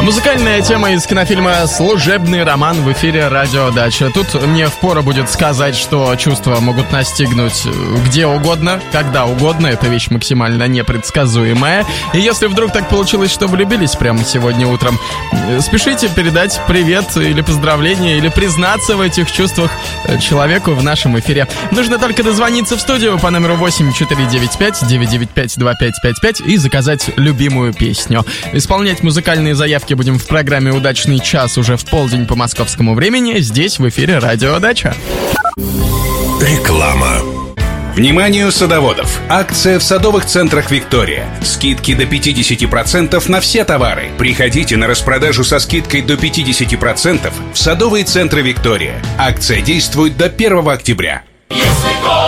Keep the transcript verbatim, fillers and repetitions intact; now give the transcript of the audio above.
Музыкальная тема из кинофильма «Служебный роман» в эфире «Радио Дача». Тут мне впору будет сказать, что чувства могут настигнуть где угодно, когда угодно. Это вещь максимально непредсказуемая. И если вдруг так получилось, что влюбились прямо сегодня утром, спешите передать привет или поздравление, или признаться в этих чувствах человеку в нашем эфире. Нужно только дозвониться в студию по номеру восемь четыре девять пять девять девять пять два пять пять пять и заказать любимую песню. Исполнять музыкальные заявки будем в программе «Удачный час» уже в полдень по московскому времени, здесь в эфире «Радио Дача». Реклама. Вниманию садоводов! Акция в садовых центрах «Виктория». Скидки до пятьдесят процентов на все товары. Приходите на распродажу со скидкой до пятьдесят процентов в садовые центры «Виктория». Акция действует до первого октября.